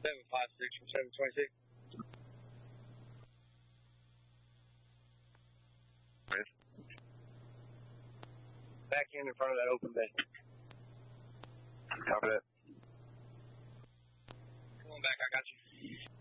756 from 726. Back in front of that open bay. Copy that. Come on back, I got you.